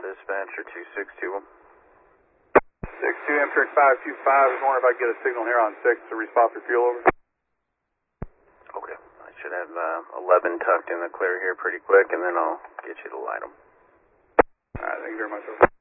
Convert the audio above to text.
dispatcher 262. 62 Amtrak 525. I was wondering if I could get a signal here on 6 to respond for fuel over. Okay, I should have 11 tucked in the clear here pretty quick, and then I'll get you to light them. Alright, thank you very much. Over.